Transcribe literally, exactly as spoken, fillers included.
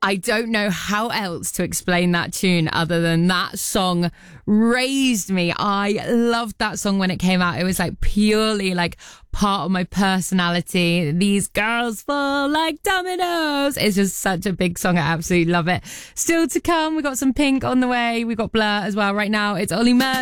I don't know how else to explain that tune other than that song raised me. I loved that song when it came out. It was like purely like part of my personality. These girls fall like dominoes. It's just such a big song. I absolutely love it. Still to come, we got some Pink on the way. We got Blur as well. Right now, it's Olly Murs.